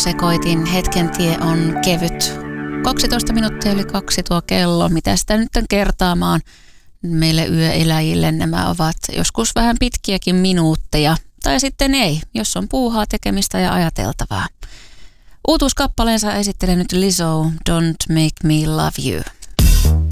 aamusekoitin. Hetken tie on kevyt. 12 minuuttia yli 2 tuo kello. Mitä sitä nyt on kertaamaan? Meille yöeläjille nämä ovat joskus vähän pitkiäkin minuutteja. Tai sitten ei, jos on puuhaa, tekemistä ja ajateltavaa. Uutuuskappaleensa esittelee nyt Lizzo, Don't Make Me Love You.